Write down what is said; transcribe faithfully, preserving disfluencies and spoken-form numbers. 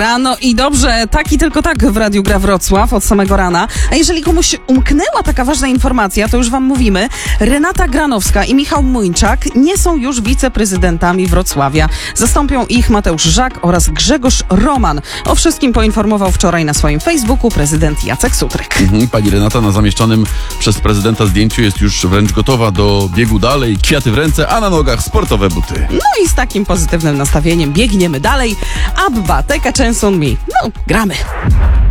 Rano i dobrze, tak i tylko tak w Radiu Gra Wrocław od samego rana. A jeżeli komuś umknęła taka ważna informacja, to już wam mówimy. Renata Granowska i Michał Młyńczak nie są już wiceprezydentami Wrocławia. Zastąpią ich Mateusz Żak oraz Grzegorz Roman. O wszystkim poinformował wczoraj na swoim Facebooku prezydent Jacek Sutryk. Mhm, pani Renata na zamieszczonym przez prezydenta zdjęciu jest już wręcz gotowa do biegu dalej. Kwiaty w ręce, a na nogach sportowe buty. No i z takim pozytywnym nastawieniem biegniemy dalej. Abba, Take a Chance on Me. No, gramy.